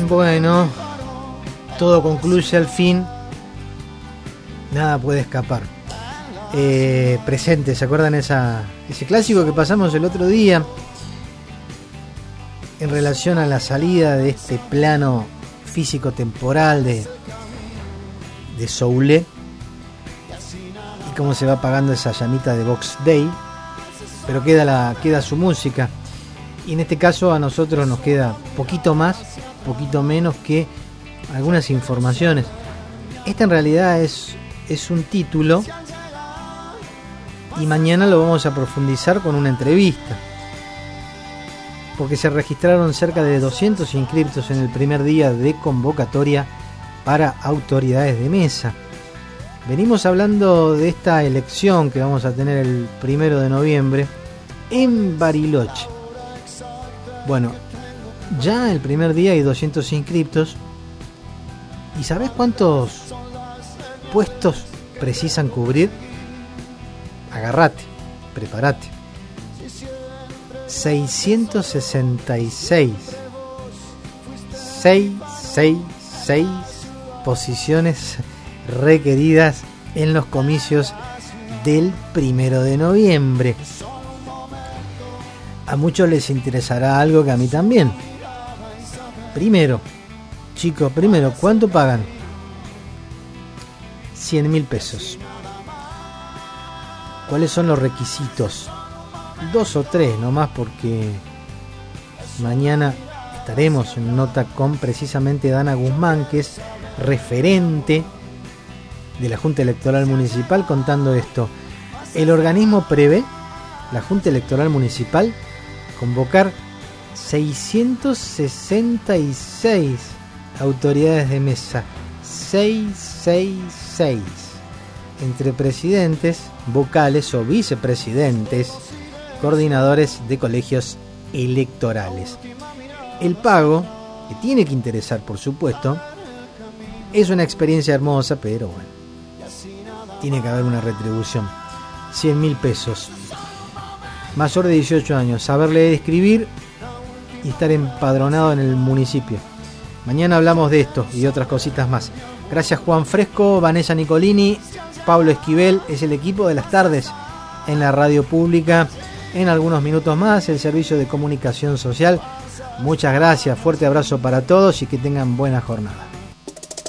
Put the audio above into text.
Bueno, todo concluye al fin, nada puede escapar. Presente, ¿se acuerdan ese clásico que pasamos el otro día en relación a la salida de este plano físico-temporal de Soule y cómo se va apagando esa llamita de Box Day, pero queda su música, y en este caso a nosotros nos queda poquito menos que algunas informaciones. Esta en realidad es un título y mañana lo vamos a profundizar con una entrevista, porque se registraron cerca de 200 inscriptos en el primer día de convocatoria para autoridades de mesa. Venimos hablando de esta elección que vamos a tener el 1 de noviembre en Bariloche. Bueno, ya el primer día hay 200 inscriptos. ¿Y sabés cuántos puestos precisan cubrir? Agárrate, prepárate. 666 posiciones requeridas en los comicios del 1 de noviembre. A muchos les interesará algo que a mí también. Primero, ¿cuánto pagan? 100.000 pesos. ¿Cuáles son los requisitos? 2 o 3 nomás, porque mañana estaremos en nota con precisamente Dana Guzmán, que es referente de la Junta Electoral Municipal, contando esto. El organismo prevé, la Junta Electoral Municipal, convocar 666 autoridades de mesa. 666. Entre presidentes, vocales o vicepresidentes, coordinadores de colegios electorales. El pago, que tiene que interesar por supuesto, es una experiencia hermosa, pero bueno, tiene que haber una retribución. 100.000 pesos. Mayor de 18 años, saber leer y escribir y estar empadronado en el municipio. Mañana hablamos de esto y de otras cositas más. Gracias Juan Fresco, Vanessa Nicolini, Pablo Esquivel. Es el equipo de las tardes en la radio pública. En algunos minutos más el servicio de comunicación social. Muchas gracias, fuerte abrazo para todos y que tengan buena jornada.